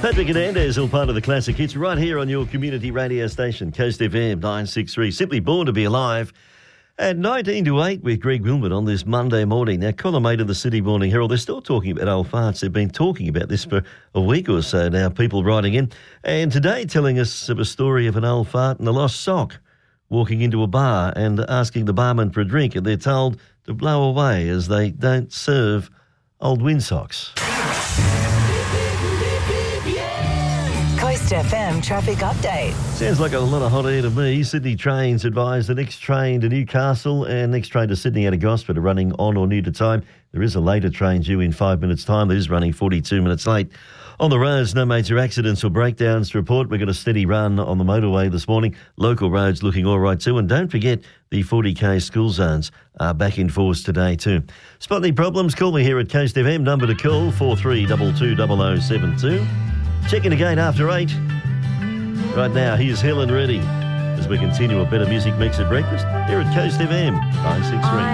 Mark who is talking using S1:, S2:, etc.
S1: Patrick Hernandez, all part of the classic hits, right here on your community radio station, Coast FM 963. Simply born to be alive. At 19 to 8 with Greg Wilmot on this Monday morning. Now, column 8 of the Sydney Morning Herald, they're still talking about old farts. They've been talking about this for a week or so now, people writing in. And today telling us of a story of an old fart and a lost sock walking into a bar and asking the barman for a drink, and they're told to blow away as they don't serve old windsocks.
S2: Coast FM traffic update.
S1: Sounds like a lot of hot air to me. Sydney Trains advise the next train to Newcastle and next train to Sydney out of Gosford are running on or near to time. There is a later train due in 5 minutes' time. It is running 42 minutes late. On the roads, no major accidents or breakdowns to report. We've got a steady run on the motorway this morning. Local roads looking all right too. And don't forget, the 40k school zones are back in force today too. Spot any problems? Call me here at Coast FM. Number to call, 43220072. Checking again after 8. Right now, here's Helen Reddy as we continue a better music mix at breakfast here at Coast FM 963.